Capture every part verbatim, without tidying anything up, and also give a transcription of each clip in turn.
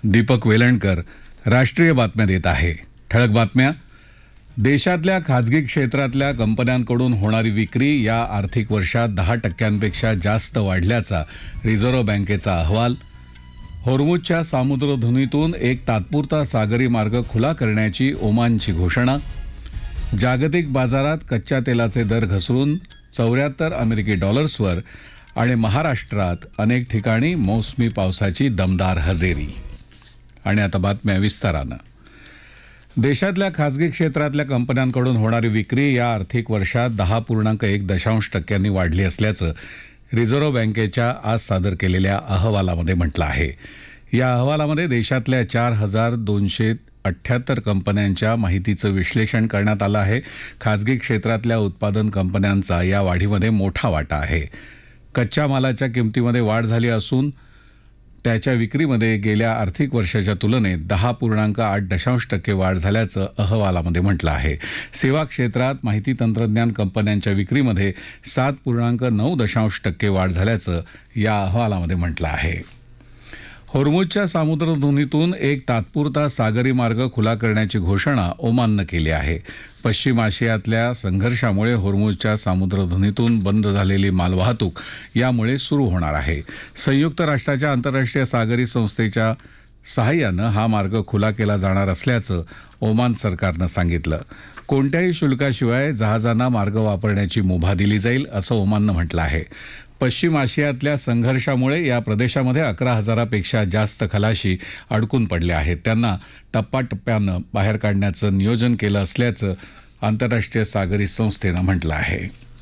दीपक वेलणकर राष्ट्रीय बातम्या देत आहे. ठळक बातम्या. देशातल्या खाजगी क्षेत्रातल्या कंपन्यांकडून होणारी विक्री या आर्थिक वर्षात दहा टक्क्यांपेक्षा जास्त वाढल्याचा रिझर्व्ह बँकेचा अहवाल. होर्मुझच्या सामुद्रधुनीतून एक तात्पुरता सागरी मार्ग खुला करण्याची ओमानची घोषणा. जागतिक बाजारात कच्च्या तेलाचे दर घसरून चौऱ्याहत्तर अमेरिकी डॉलर्सवर आणि महाराष्ट्रात अनेक ठिकाणी मोसमी पावसाची दमदार हजेरी. आणि आता बातम्या विस्तारानं. देशातल्या खाजगी क्षेत्रातल्या कंपन्यांकडून होणारी विक्री या आर्थिक वर्षात दहा पूर्णांक एक दशांश टक्क्यांनी वाढली असल्याचं रिझर्व्ह बँकेच्या आज सादर केलेल्या अहवालामध्ये म्हटलं आहे. या अहवालामध्ये देशातल्या चार हजार दोनशे अठ्ठ्याहत्तर कंपन्यांच्या माहितीचं विश्लेषण करण्यात आलं आहे. खाजगी क्षेत्रातल्या उत्पादन कंपन्यांचा या वाढीमध्ये मोठा वाटा आहे. कच्च्या मालाच्या किमतीमध्ये वाढ झाली असून त्याच्या विक्रीमध्ये गेल्या आर्थिक वर्षाच्या तुलनेत दहा पूर्णांक आठ दशांश टक्के वाढ झाल्याचं अहवालामध्ये म्हटलं आहे. सेवा क्षेत्रात माहिती तंत्रज्ञान कंपन्यांच्या विक्रीमध्ये सात पूर्णांक नऊ दशांश टक्के वाढ झाल्याचं या अहवालामध्ये म्हटलं आहे. होर्मुझच्या सामुद्रधुनीतून एक तात्पुरता सागरी मार्ग खुला करण्याची घोषणा ओमाननं केली आहे. पश्चिम आशियातल्या संघर्षामुळे होर्मुझच्या सामुद्रधुनीतून बंद झालेली मालवाहतूक यामुळे सुरू होणार आहे. संयुक्त राष्ट्राच्या आंतरराष्ट्रीय सागरी संस्थेच्या सहाय्यानं हा मार्ग खुला केला जाणार असल्याचं ओमान सरकारनं सांगितलं. कोणत्याही शुल्काशिवाय जहाजांना मार्ग वापरण्याची मुभा दिली जाईल असं ओमाननं म्हटलं आहे. पश्चिम आशियातल्या संघर्षामुळे या प्रदेशामध्ये अकरा हजारापेक्षा जास्त खलाशी अडकून पडले आहेत. त्यांना टप्प्याटप्प्यानं बाहेर काढण्याचं नियोजन केलं असल्याचं आंतरराष्ट्रीय सागरी संस्थेनं म्हटलं आहे.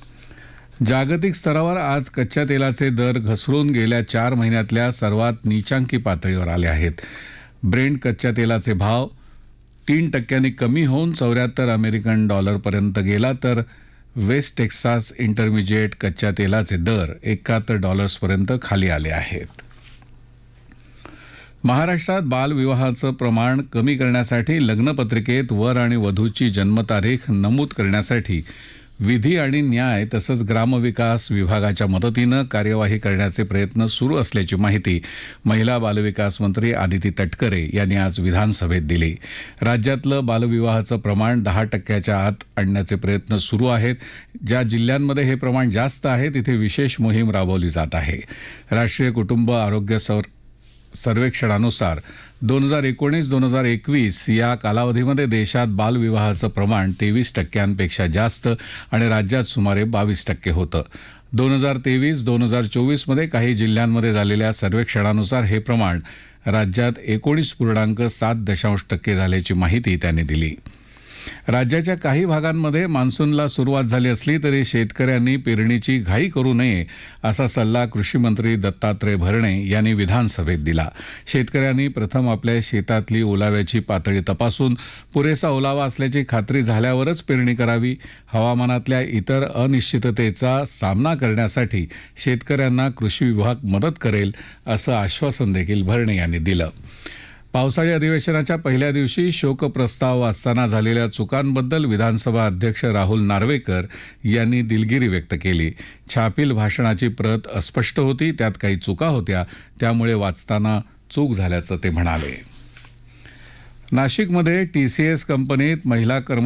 जागतिक स्तरावर आज कच्च्या तेलाचे दर घसरून गेल्या चार महिन्यातल्या सर्वात नीचांकी पातळीवर आले आहेत. ब्रेंट कच्च्या तेलाचे भाव तीन टक्क्यांनी कमी होऊन चौऱ्याहत्तर अमेरिकन डॉलरपर्यंत गेला, तर वेस्ट टेक्सास इंटरमिजिएट कच्च्या तेलाचे दर एकाहत्तर डॉलर्सपर्यंत खाली आले आहेत. महाराष्ट्रात बालविवाहाचं प्रमाण कमी करण्यासाठी लग्नपत्रिकेत वर आणि वधूची जन्मतारीख नमूद करण्यासाठी विधी आणि न्याय तसंच ग्रामविकास विभागाच्या मदतीनं कार्यवाही करण्याचे प्रयत्न सुरू असल्याची माहिती महिला बालविकास मंत्री आदिती तटकरे यांनी आज विधानसभेत दिली. राज्यातलं बालविवाहाचं प्रमाण दहा टक्क्याच्या आत आणण्याचे प्रयत्न सुरू आहेत. ज्या जिल्ह्यांमध्ये हे प्रमाण जास्त आहे तिथे विशेष मोहीम राबवली जात आहे. राष्ट्रीय कुटुंब आरोग्य सर्वेक्षणानुसार दोन हजार एकोणीस दोन हजार एकवीस या कालावधीमध्ये देशात बालविवाहाचं प्रमाण तेवीस टक्क्यांपेक्षा जास्त आणि राज्यात सुमारे बावीस टक्के होतं. दोन हजार तेवीस दोन हजार चोवीसमध्ये काही जिल्ह्यांमध्ये झालेल्या सर्वेक्षणानुसार हे प्रमाण राज्यात एकोणीस पूर्णांक सात दशांश टक्के झाल्याची माहिती त्यांनी दिली. राज्याच्या काही भागांमध्ये मान्सूनला सुरुवात झाली असली तरी शेतकऱ्यांनी पेरणीची घाई करू नये असा सल्ला कृषी मंत्री दत्तात्रय भरणे यांनी विधानसभेत दिला. शेतकऱ्यांनी प्रथम आपल्या शेतातली ओलाव्याची पातळी तपासून पुरेसा ओलावा असल्याची खात्री झाल्यावरच पेरणी करावी. हवामानातल्या इतर अनिश्चिततेचा सामना करण्यासाठी शेतकऱ्यांना कृषी विभाग मदत करेल असं आश्वासन देखील भरणे यांनी दिलं. पावसाळी अधिवेशनाच्या पहिल्या दिवशी शोकप्रस्ताव वाचताना झालेल्या चुकांबद्दल विधानसभा अध्यक्ष राहुल नार्वेकर यांनी दिलगिरी व्यक्त केली. छापील भाषणाची प्रत अस्पष्ट होती, त्यात काही चुका होत्या, त्यामुळे वाचताना चूक झाल्याचं ते म्हणाले. नाशिकमध्ये टीसीएस कंपनीत महिला कर्म